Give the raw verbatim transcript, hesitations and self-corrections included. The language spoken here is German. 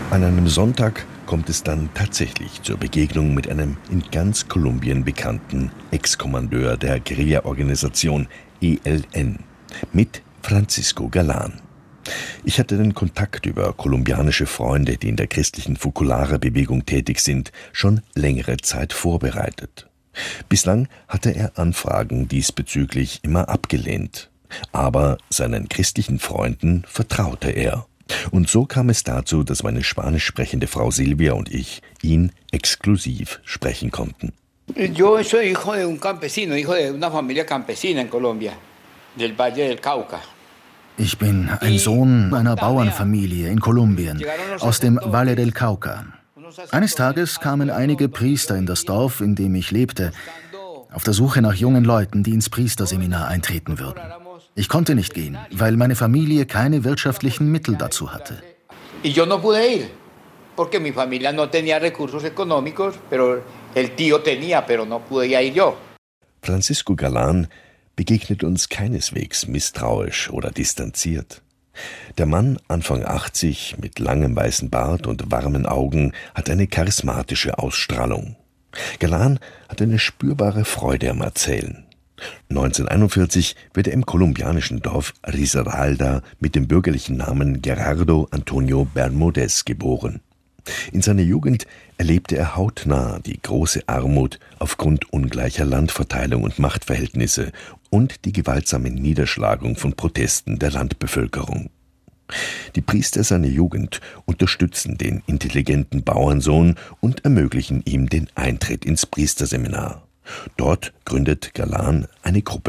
An einem Sonntag kommt es dann tatsächlich zur Begegnung mit einem in ganz Kolumbien bekannten Ex-Kommandeur der Guerilla-Organisation E L N, mit Francisco Galán. Ich hatte den Kontakt über kolumbianische Freunde, die in der christlichen Focolare-Bewegung tätig sind, schon längere Zeit vorbereitet. Bislang hatte er Anfragen diesbezüglich immer abgelehnt. Aber seinen christlichen Freunden vertraute er. Und so kam es dazu, dass meine spanisch sprechende Frau Silvia und ich ihn exklusiv sprechen konnten. Yo soy hijo de un campesino, hijo de una familia campesina en Colombia, del Valle del Cauca. Ich bin ein Sohn einer Bauernfamilie in Kolumbien, aus dem Valle del Cauca. Eines Tages kamen einige Priester in das Dorf, in dem ich lebte, auf der Suche nach jungen Leuten, die ins Priesterseminar eintreten würden. Ich konnte nicht gehen, weil meine Familie keine wirtschaftlichen Mittel dazu hatte. Y yo no pude ir, porque mi familia no tenía recursos económicos, pero el tío tenía, pero no pude ir yo. Francisco Galán begegnet uns keineswegs misstrauisch oder distanziert. Der Mann, Anfang achtzig, mit langem weißen Bart und warmen Augen, hat eine charismatische Ausstrahlung. Galán hat eine spürbare Freude am Erzählen. neunzehnhunderteinundvierzig wird er im kolumbianischen Dorf Risaralda mit dem bürgerlichen Namen Gerardo Antonio Bermúdez geboren. In seiner Jugend erlebte er hautnah die große Armut aufgrund ungleicher Landverteilung und Machtverhältnisse und die gewaltsame Niederschlagung von Protesten der Landbevölkerung. Die Priester seiner Jugend unterstützen den intelligenten Bauernsohn und ermöglichen ihm den Eintritt ins Priesterseminar. Dort gründet Galán eine Gruppe